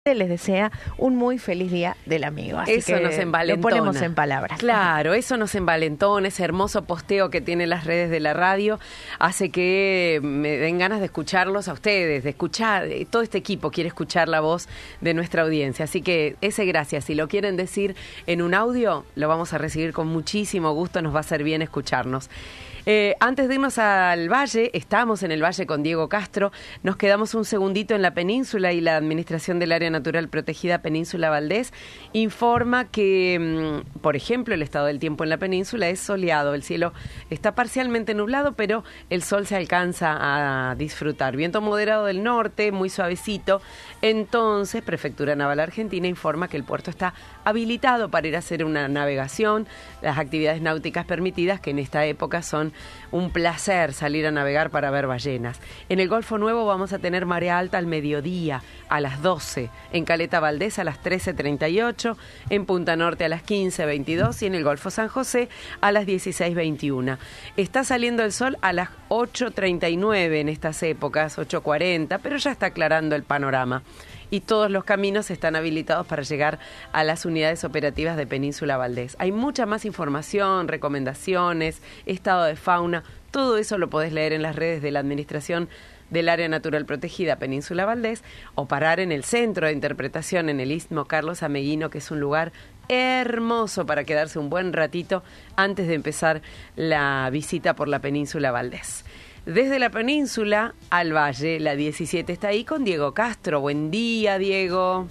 les desea un muy feliz Día del Amigo. Así eso que nos envalentona. lo ponemos en palabras. Claro, eso nos envalentona, ese hermoso posteo que tienen las redes de la radio hace que me den ganas de escucharlos a ustedes, de escuchar, todo este equipo quiere escuchar la voz de nuestra audiencia. Así que ese gracias, si lo quieren decir en un audio, lo vamos a recibir con muchísimo gusto, nos va a hacer bien escucharnos. Antes de irnos al Valle, estamos en el Valle con Diego Castro, nos quedamos un segundito en la península y la Administración del Área Natural Protegida Península Valdés informa que, por ejemplo, el estado del tiempo en la península es soleado, el cielo está parcialmente nublado, pero el sol se alcanza a disfrutar. Viento moderado del norte, muy suavecito. Entonces, Prefectura Naval Argentina informa que el puerto está habilitado para ir a hacer una navegación, las actividades náuticas permitidas, que en esta época son un placer salir a navegar para ver ballenas. En el Golfo Nuevo vamos a tener marea alta al mediodía, a las 12, en Caleta Valdés a las 13:38, en Punta Norte a las 15:22 y en el Golfo San José a las 16:21. Está saliendo el sol a las 8:39 en estas épocas, 8:40, pero ya está aclarando el panorama. Y todos los caminos están habilitados para llegar a las unidades operativas de Península Valdés. Hay mucha más información, recomendaciones, estado de fauna, todo eso lo podés leer en las redes de la Administración del Área Natural Protegida Península Valdés o parar en el Centro de Interpretación en el Istmo Carlos Ameguino, que es un lugar hermoso para quedarse un buen ratito antes de empezar la visita por la Península Valdés. Desde la península al valle, la 17 está ahí con Diego Castro. Buen día, Diego.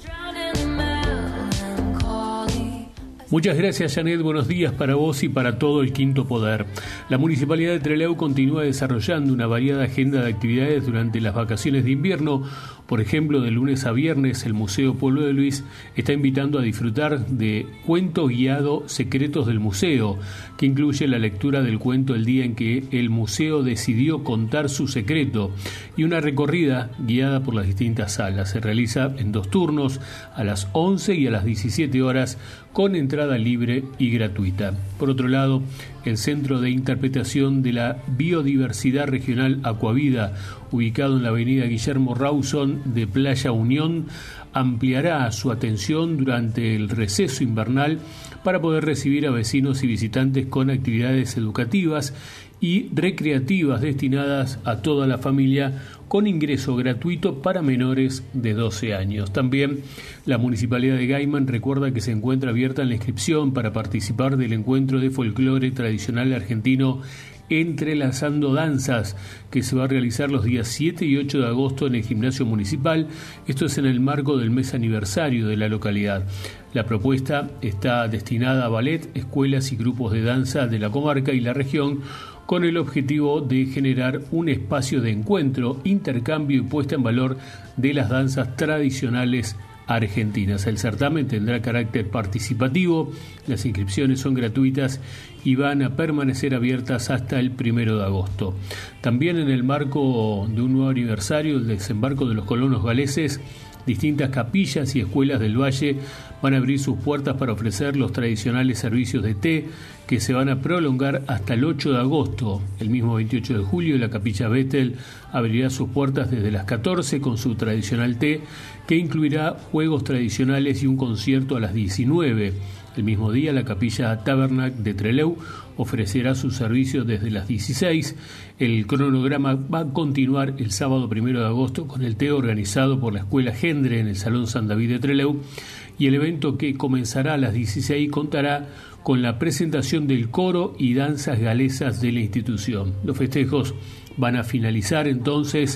Muchas gracias, Janet. Buenos días para vos y para todo el Quinto Poder. La Municipalidad de Trelew continúa desarrollando una variada agenda de actividades durante las vacaciones de invierno. Por ejemplo, de lunes a viernes, el Museo Pueblo de Luis está invitando a disfrutar de Cuento Guiado Secretos del Museo, que incluye la lectura del cuento el día en que el museo decidió contar su secreto, y una recorrida guiada por las distintas salas. Se realiza en 2 turnos, a las 11 y a las 17 horas, con entrada libre y gratuita. Por otro lado, el Centro de Interpretación de la Biodiversidad Regional Acuavida, ubicado en la avenida Guillermo Rawson de Playa Unión, ampliará su atención durante el receso invernal para poder recibir a vecinos y visitantes con actividades educativas y recreativas destinadas a toda la familia, con ingreso gratuito para menores de 12 años. También la Municipalidad de Gaiman recuerda que se encuentra abierta la inscripción para participar del encuentro de folclore tradicional argentino Entrelazando Danzas, que se va a realizar los días 7 y 8 de agosto en el Gimnasio Municipal. Esto es en el marco del mes aniversario de la localidad. La propuesta está destinada a ballet, escuelas y grupos de danza de la comarca y la región, con el objetivo de generar un espacio de encuentro, intercambio y puesta en valor de las danzas tradicionales argentinas. El certamen tendrá carácter participativo, las inscripciones son gratuitas y van a permanecer abiertas hasta el 1 de agosto. También en el marco de un nuevo aniversario, el desembarco de los colonos galeses, distintas capillas y escuelas del Valle van a abrir sus puertas para ofrecer los tradicionales servicios de té, que se van a prolongar hasta el 8 de agosto. El mismo 28 de julio, la capilla Bethel abrirá sus puertas desde las 14 con su tradicional té, que incluirá juegos tradicionales y un concierto a las 19. El mismo día, la capilla Tabernac de Trelew ofrecerá sus servicios desde las 16. El cronograma va a continuar el sábado 1 de agosto con el té organizado por la Escuela Gendre en el Salón San David de Trelew, y el evento, que comenzará a las 16, contará con la presentación del coro y danzas galesas de la institución. Los festejos van a finalizar entonces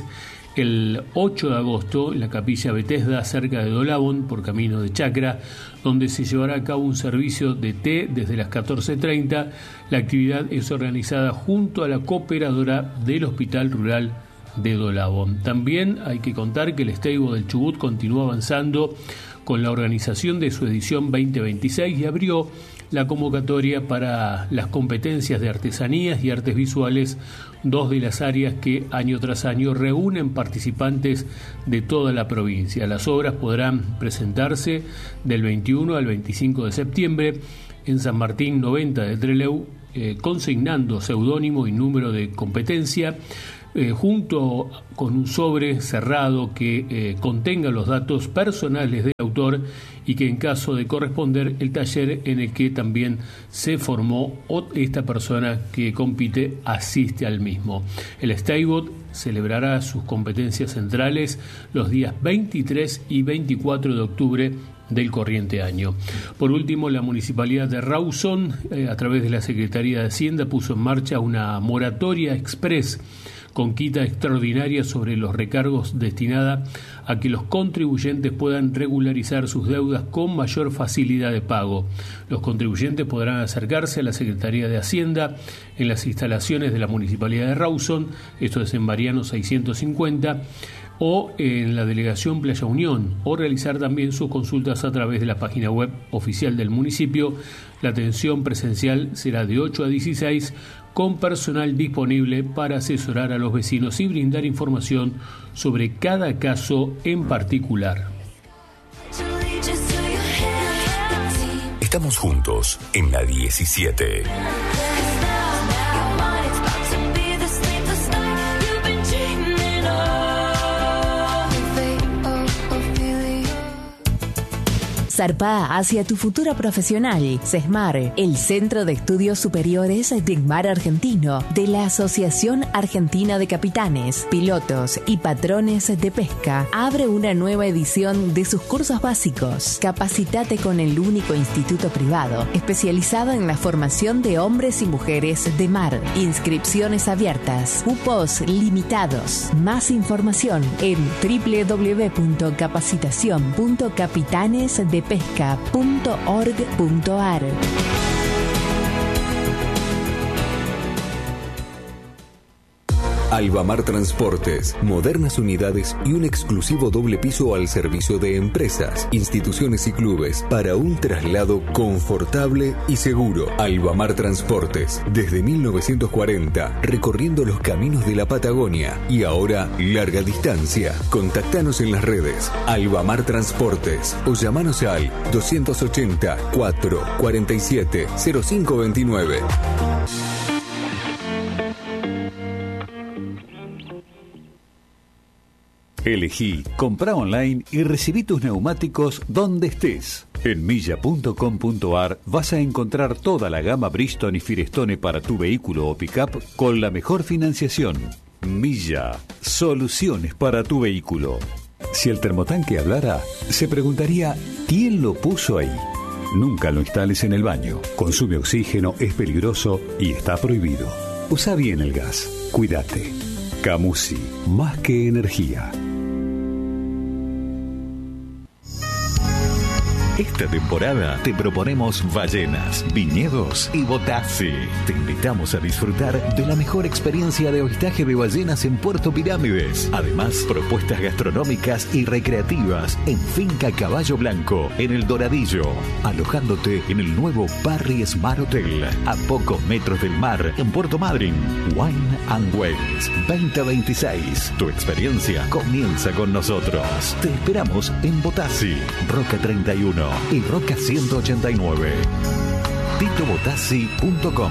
el 8 de agosto en la capilla Bethesda, cerca de Dolabón, por camino de Chacra, donde se llevará a cabo un servicio de té desde las 14:30. La actividad es organizada junto a la cooperadora del Hospital Rural de Dolabón. También hay que contar que el Steibo del Chubut continúa avanzando con la organización de su edición 2026 y abrió la convocatoria para las competencias de artesanías y artes visuales, 2 de las áreas que año tras año reúnen participantes de toda la provincia. Las obras podrán presentarse del 21 al 25 de septiembre en San Martín 90 de Trelew, consignando seudónimo y número de competencia. junto con un sobre cerrado que contenga los datos personales del autor y que en caso de corresponder el taller en el que también se formó o esta persona que compite asiste al mismo. El STAIBOT celebrará sus competencias centrales los días 23 y 24 de octubre del corriente año. Por último, la Municipalidad de Rawson, a través de la Secretaría de Hacienda, puso en marcha una moratoria express con quita extraordinaria sobre los recargos destinada a que los contribuyentes puedan regularizar sus deudas con mayor facilidad de pago. Los contribuyentes podrán acercarse a la Secretaría de Hacienda en las instalaciones de la Municipalidad de Rawson, esto es en Mariano 650, o en la Delegación Playa Unión, o realizar también sus consultas a través de la página web oficial del municipio. La atención presencial será de 8 a 16, con personal disponible para asesorar a los vecinos y brindar información sobre cada caso en particular. Estamos juntos en la 17. Zarpá hacia tu futuro profesional. CESMAR, el Centro de Estudios Superiores del Mar Argentino, de la Asociación Argentina de Capitanes, Pilotos y Patrones de Pesca, abre una nueva edición de sus cursos básicos. Capacitate con el único instituto privado especializado en la formación de hombres y mujeres de mar. Inscripciones abiertas. Cupos limitados. Más información en www.capacitacion.capitanesdepesca.org.ar. Albamar Transportes, modernas unidades y un exclusivo doble piso al servicio de empresas, instituciones y clubes para un traslado confortable y seguro. Albamar Transportes, desde 1940, recorriendo los caminos de la Patagonia y ahora larga distancia. Contactanos en las redes Albamar Transportes o llamanos al 280 447 0529. Elegí, comprá online y recibí tus neumáticos donde estés. En milla.com.ar vas a encontrar toda la gama Bridgestone y Firestone para tu vehículo o pickup con la mejor financiación. Milla, soluciones para tu vehículo. Si el termotanque hablara, se preguntaría ¿quién lo puso ahí? Nunca lo instales en el baño. Consume oxígeno, es peligroso y está prohibido. Usa bien el gas. Cuídate. Camusi, más que energía. Esta temporada te proponemos ballenas, viñedos y Botassi. Te invitamos a disfrutar de la mejor experiencia de avistaje de ballenas en Puerto Pirámides. Además, propuestas gastronómicas y recreativas en Finca Caballo Blanco, en El Doradillo. Alojándote en el nuevo Barry Smart Hotel, a pocos metros del mar, en Puerto Madryn. Wine and Waves 2026. Tu experiencia comienza con nosotros. Te esperamos en Botassi, Roca 31 y Roca 189. titobotassi.com.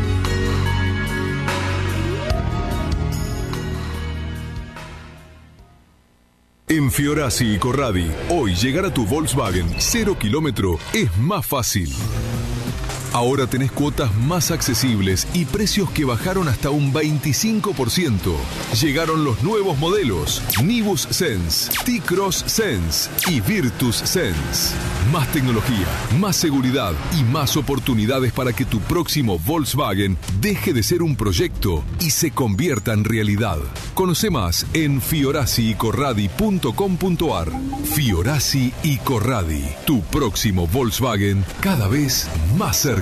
En Fiorasi y Corradi, hoy llegar a tu Volkswagen 0 kilómetro es más fácil. Ahora tenés cuotas más accesibles y precios que bajaron hasta un 25%. Llegaron los nuevos modelos Nibus Sense, T-Cross Sense y Virtus Sense. Más tecnología, más seguridad y más oportunidades para que tu próximo Volkswagen deje de ser un proyecto y se convierta en realidad. Conoce más en fiorasiicorradi.com.ar. Fiorasi y Corradi, tu próximo Volkswagen cada vez más cerca.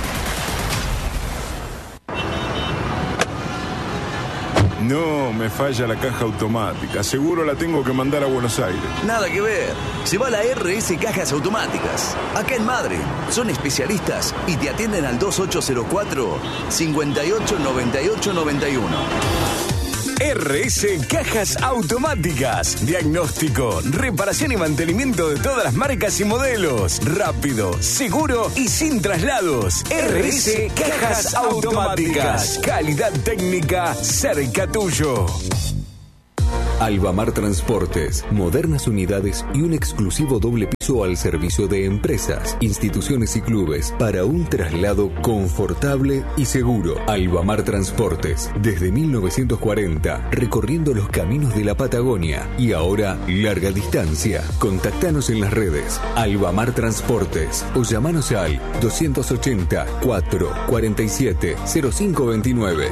No, me falla la caja automática. Seguro la tengo que mandar a Buenos Aires. Nada que ver. Se va a la RS Cajas Automáticas. Acá en Madre. Son especialistas y te atienden al 2804 589891. RS Cajas Automáticas. Diagnóstico, reparación y mantenimiento de todas las marcas y modelos. Rápido, seguro y sin traslados. RS Cajas Automáticas. Calidad técnica cerca tuyo. Albamar Transportes, modernas unidades y un exclusivo doble piso al servicio de empresas, instituciones y clubes para un traslado confortable y seguro. Albamar Transportes, desde 1940, recorriendo los caminos de la Patagonia y ahora larga distancia. Contactanos en las redes Albamar Transportes o llamanos al 280 447 0529.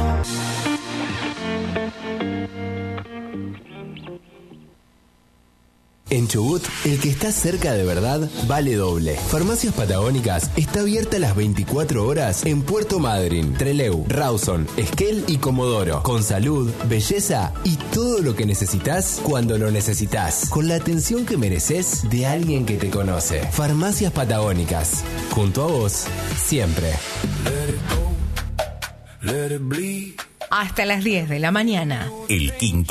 En Chubut, el que está cerca de verdad vale doble. Farmacias Patagónicas está abierta las 24 horas en Puerto Madryn, Trelew, Rawson, Esquel y Comodoro. Con salud, belleza y todo lo que necesitas cuando lo necesitas. Con la atención que mereces de alguien que te conoce. Farmacias Patagónicas. Junto a vos, siempre. Hasta las 10 de la mañana. El quinto